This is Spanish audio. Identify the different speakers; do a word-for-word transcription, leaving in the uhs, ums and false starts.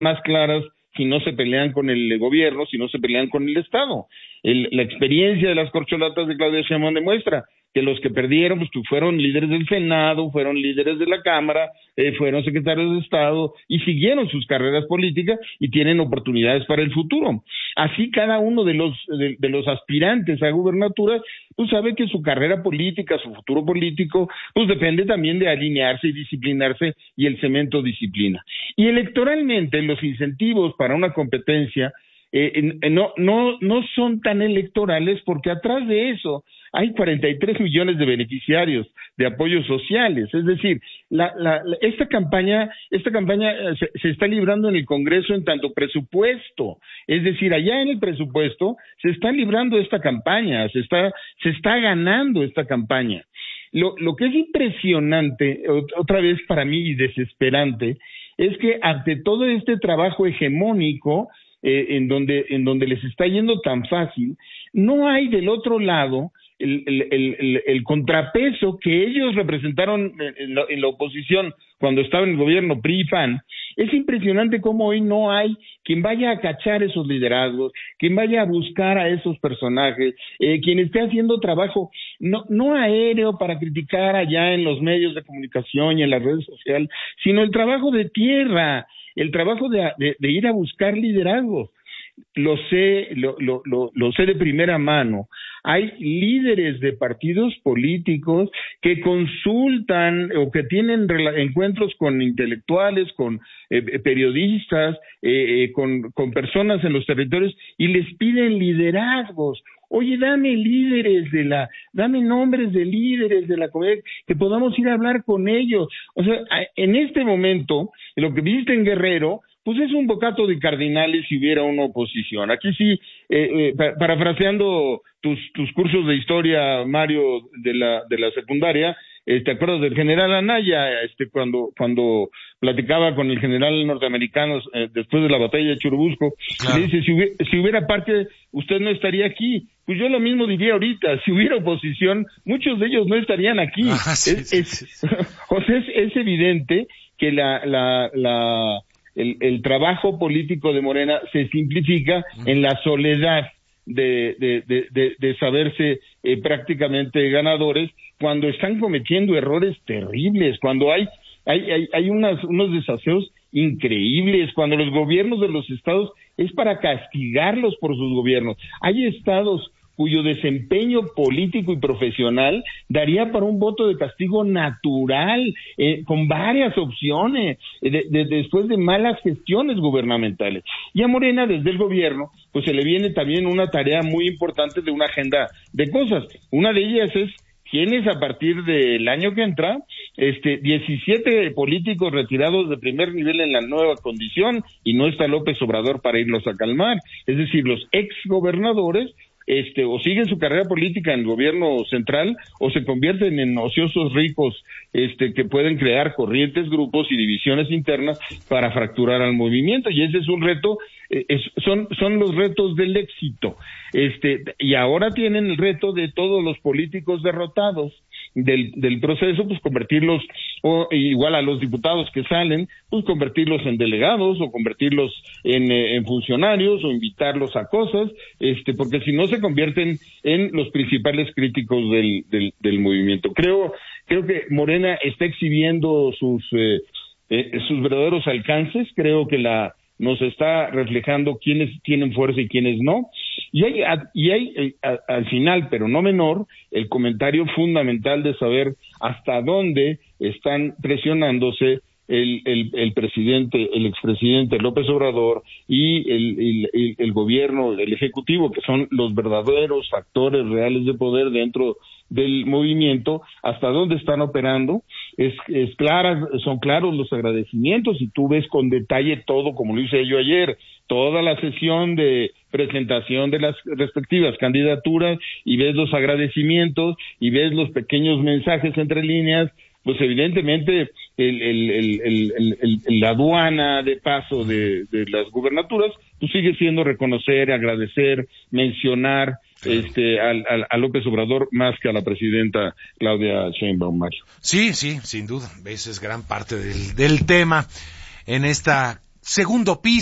Speaker 1: más claras si no se pelean con el gobierno, si no se pelean con el Estado. El, la experiencia de las corcholatas de Claudia Sheinbaum demuestra que los que perdieron pues fueron líderes del Senado, fueron líderes de la Cámara, eh, fueron secretarios de Estado y siguieron sus carreras políticas y tienen oportunidades para el futuro. Así cada uno de los de, de los aspirantes a gubernatura pues sabe que su carrera política, su futuro político, pues depende también de alinearse y disciplinarse, y el cemento disciplina. Y electoralmente los incentivos para una competencia Eh, no, no, no son tan electorales, porque atrás de eso hay cuarenta y tres millones de beneficiarios de apoyos sociales. Es decir, la, la, la, esta campaña, esta campaña se, se está librando en el Congreso en tanto presupuesto. Es decir, allá en el presupuesto se está librando esta campaña, se está, se está ganando esta campaña. Lo, lo que es impresionante, otra vez para mí y desesperante, es que ante todo este trabajo hegemónico, Eh, en donde en donde les está yendo tan fácil, no hay del otro lado el, el, el, el contrapeso que ellos representaron en la, en la oposición cuando estaba en el gobierno P R I y P A N. Es impresionante cómo hoy no hay quien vaya a cachar esos liderazgos, quien vaya a buscar a esos personajes, eh, quien esté haciendo trabajo no, no aéreo para criticar allá en los medios de comunicación y en las redes sociales, sino el trabajo de tierra, el trabajo de, de, de ir a buscar liderazgos. Lo sé, lo, lo, lo, lo sé de primera mano. Hay líderes de partidos políticos que consultan o que tienen encuentros con intelectuales, con eh, periodistas, eh, eh, con, con personas en los territorios y les piden liderazgos. Oye, dame líderes de la, dame nombres de líderes de la comunidad, que podamos ir a hablar con ellos. O sea, en este momento, lo que viste en Guerrero, pues es un bocato de cardinales si hubiera una oposición. Aquí sí, eh, eh, parafraseando tus, tus cursos de historia, Mario, de la, de la secundaria, eh, ¿te acuerdas del general Anaya? Este, cuando, cuando platicaba con el general norteamericano eh, después de la batalla de Churubusco, claro. Le dice, si hubiera, si hubiera parte, usted no estaría aquí. Pues yo lo mismo diría ahorita, si hubiera oposición, muchos de ellos no estarían aquí. Ah, sí, es, sí, es, sí. O sea, es, es evidente que la, la, la, el, el trabajo político de Morena se simplifica uh-huh. en la soledad de, de, de, de, de saberse eh, prácticamente ganadores, cuando están cometiendo errores terribles, cuando hay, hay, hay, hay unas, unos desaseos increíbles, cuando los gobiernos de los estados es para castigarlos por sus gobiernos. Hay estados cuyo desempeño político y profesional daría para un voto de castigo natural, eh, con varias opciones, eh, de, de, después de malas gestiones gubernamentales. Y a Morena, desde el gobierno, pues se le viene también una tarea muy importante de una agenda de cosas. Una de ellas es quiénes a partir del año que entra, este, diecisiete políticos retirados de primer nivel en la nueva condición, y no está López Obrador para irlos a calmar. Es decir, los exgobernadores este, o siguen su carrera política en el gobierno central o se convierten en ociosos ricos este, que pueden crear corrientes, grupos y divisiones internas para fracturar al movimiento, y ese es un reto, eh, es, son, son los retos del éxito. Este, y ahora tienen el reto de todos los políticos derrotados del, del proceso, pues convertirlos, o igual a los diputados que salen, pues convertirlos en delegados o convertirlos en, eh, en funcionarios o invitarlos a cosas, este, porque si no se convierten en los principales críticos del, del, del movimiento. Creo, creo que Morena está exhibiendo sus, eh, eh, sus verdaderos alcances. Creo que la nos está reflejando quiénes tienen fuerza y quiénes no. Y hay, y hay a, al final, pero no menor, el comentario fundamental de saber hasta dónde están presionándose el, el, el presidente, el expresidente López Obrador y el, el, el gobierno, el ejecutivo, que son los verdaderos factores reales de poder dentro del movimiento, hasta dónde están operando. Es, es clara, son claros los agradecimientos, y tú ves con detalle todo, como lo hice yo ayer, toda la sesión de presentación de las respectivas candidaturas, y ves los agradecimientos, y ves los pequeños mensajes entre líneas. Pues evidentemente el, el, el, el, el, el, la aduana de paso de, de las gubernaturas pues sigue siendo reconocer, agradecer, mencionar este al, al, a López Obrador más que a la presidenta Claudia Sheinbaum, Mario.
Speaker 2: Sí, sí, sin duda, esa es gran parte del, del tema en esta segundo piso.